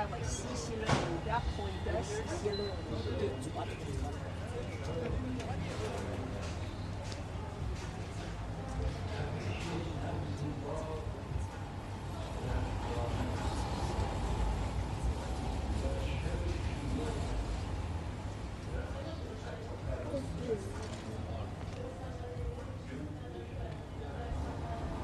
来会稀稀软，比较可以的稀稀软，对。